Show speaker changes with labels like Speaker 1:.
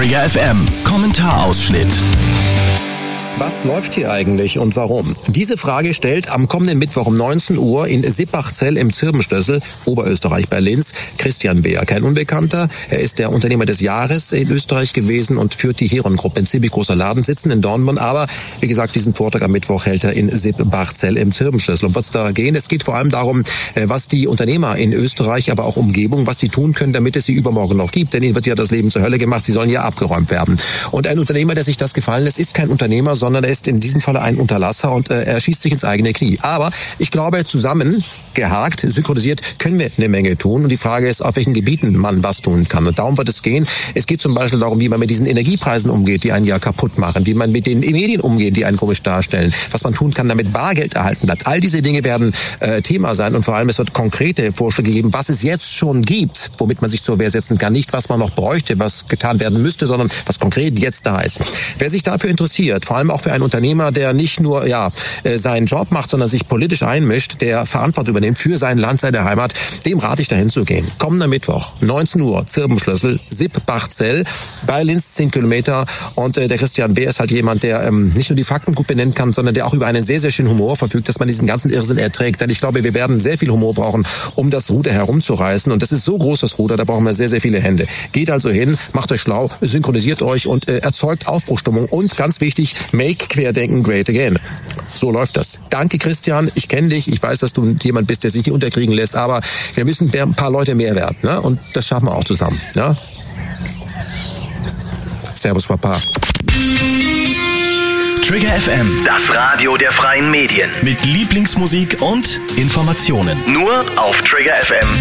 Speaker 1: Trigger FM Kommentarausschnitt.
Speaker 2: Was läuft hier eigentlich und warum? Diese Frage stellt am kommenden Mittwoch um 19 Uhr in Sippachzell im Zirbenschlössl, Oberösterreich bei Linz, Christian Beer. Kein Unbekannter, er ist der Unternehmer des Jahres in Österreich gewesen und führt die Heron-Gruppe, ein ziemlich großer Laden, sitzen in Dornbirn. Aber wie gesagt, diesen Vortrag am Mittwoch hält er in Sippachzell im Zirbenschlössl. Um was da gehen? Es geht vor allem darum, was die Unternehmer in Österreich, aber auch Umgebung, was sie tun können, damit es sie übermorgen noch gibt. Denn ihnen wird ja das Leben zur Hölle gemacht, sie sollen ja abgeräumt werden. Und ein Unternehmer, der sich das gefallen lässt, ist kein Unternehmer, sondern er ist in diesem Falle ein Unterlasser und er schießt sich ins eigene Knie. Aber ich glaube, zusammen, gehakt, synchronisiert, können wir eine Menge tun. Und die Frage ist, auf welchen Gebieten man was tun kann. Und darum wird es gehen. Es geht zum Beispiel darum, wie man mit diesen Energiepreisen umgeht, die einen ja kaputt machen, wie man mit den Medien umgeht, die einen komisch darstellen, was man tun kann, damit Bargeld erhalten bleibt. All diese Dinge werden Thema sein und vor allem es wird konkrete Vorschläge geben, was es jetzt schon gibt, womit man sich zur Wehr setzen kann. Nicht, was man noch bräuchte, was getan werden müsste, sondern was konkret jetzt da ist. Wer sich dafür interessiert, vor allem auch für einen Unternehmer, der nicht nur seinen Job macht, sondern sich politisch einmischt, der Verantwortung übernimmt für sein Land, seine Heimat, dem rate ich dahin zu gehen. Kommender Mittwoch, 19 Uhr, Zirbenschlössl, Sippachzell, bei Linz 10 Kilometer und der Christian Beer ist halt jemand, der nicht nur die Fakten gut benennen kann, sondern der auch über einen sehr, sehr schönen Humor verfügt, dass man diesen ganzen Irrsinn erträgt. Denn ich glaube, wir werden sehr viel Humor brauchen, um das Ruder herumzureißen und das ist so groß, das Ruder, da brauchen wir sehr, sehr viele Hände. Geht also hin, macht euch schlau, synchronisiert euch und erzeugt Aufbruchstimmung und ganz wichtig, make Querdenken great again. So läuft das. Danke, Christian. Ich kenne dich. Ich weiß, dass du jemand bist, der sich nicht unterkriegen lässt. Aber wir müssen ein paar Leute mehr werden. Ne? Und das schaffen wir auch zusammen. Ne? Servus, Papa.
Speaker 1: Trigger FM,
Speaker 3: Das Radio der freien Medien.
Speaker 1: mit Lieblingsmusik und Informationen.
Speaker 3: Nur auf triggerfm.at.